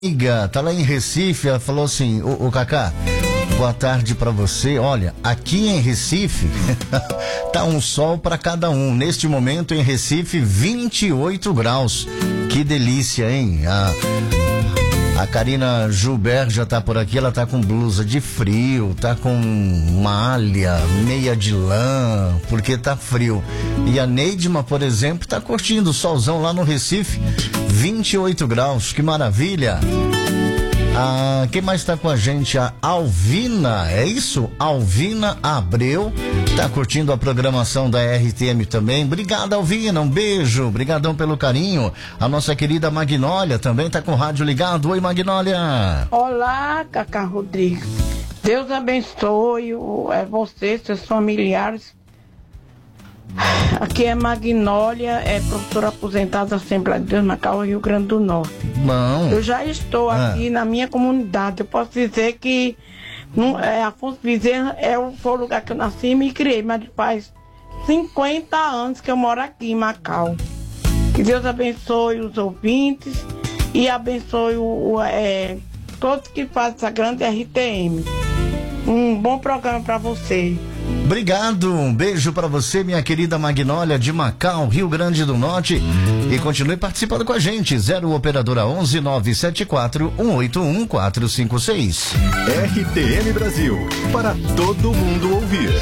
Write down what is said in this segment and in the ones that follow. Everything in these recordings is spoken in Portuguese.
amiga tá lá em Recife, ela falou assim, ô Cacá, boa tarde pra você. Olha, aqui em Recife tá um sol pra cada um. Neste momento em Recife, 28 graus. Que delícia, hein? A Karina Gilbert já tá por aqui, ela tá com blusa de frio, tá com malha, meia de lã, porque tá frio. E a Neidma, por exemplo, tá curtindo o solzão lá no Recife, 28 graus, que maravilha. Quem mais tá com a gente? A Alvina, é isso? Alvina Abreu, tá curtindo a programação da RTM também. Obrigado, Alvina, um beijo, obrigadão pelo carinho. A nossa querida Magnólia também tá com o rádio ligado. Oi, Magnólia. Olá, Cacá Rodrigues. Deus abençoe você, seus familiares. Aqui é Magnólia, é professora aposentada da Assembleia de Deus, Macau, Rio Grande do Norte. Bom. Eu já estou aqui na minha comunidade. Eu posso dizer que Afonso Bezerra foi o lugar que eu nasci e me criei, mas faz 50 anos que eu moro aqui em Macau. Que Deus abençoe os ouvintes e abençoe todos que fazem essa grande RTM. Um bom programa para você. Obrigado, um beijo pra você, minha querida Magnólia de Macau, Rio Grande do Norte. E continue participando com a gente, 0 operadora 11 974 181 456. RTM Brasil, para todo mundo ouvir.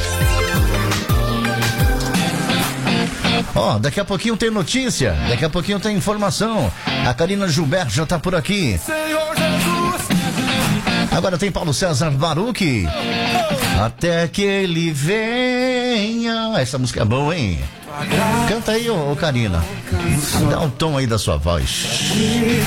Daqui a pouquinho tem notícia, daqui a pouquinho tem informação. A Karina Gilbert já tá por aqui. Senhor Jesus. Agora tem Paulo César Baruch. Até que ele venha. Essa música é boa, hein? Canta aí, ô Karina. Dá um tom aí da sua voz.